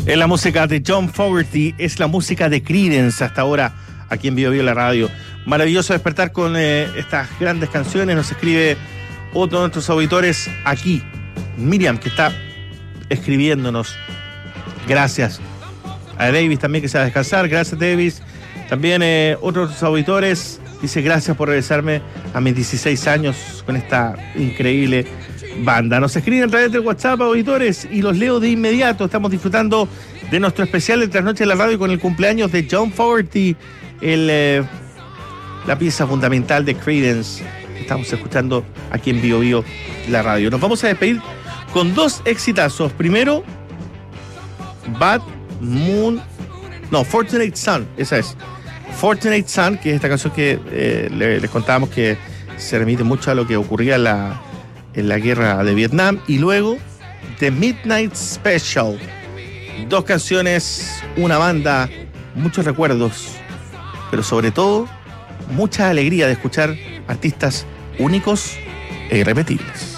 Es la música de John Fogerty, es la música de Creedence hasta ahora aquí en Bio Bio la radio. Maravilloso despertar con estas grandes canciones. Nos escribe otro de nuestros auditores aquí, Miriam, que está escribiéndonos. Gracias. A Davis también, que se va a descansar. Gracias, Davis. También otro de nuestros auditores dice: gracias por regresarme a mis 16 años con esta increíble banda. Nos escriben a través del WhatsApp, auditores, y los leo de inmediato. Estamos disfrutando de nuestro especial de Trasnoche en la Radio con el cumpleaños de John Fogerty, la pieza fundamental de Creedence. Estamos escuchando aquí en Bio Bio la radio. Nos vamos a despedir con dos exitazos. Primero, Fortunate Son, esa es. Fortunate Son, que es esta canción que les contábamos que se remite mucho a lo que ocurría en la guerra de Vietnam. Y luego The Midnight Special, dos canciones, una banda, muchos recuerdos, pero sobre todo mucha alegría de escuchar artistas únicos e irrepetibles.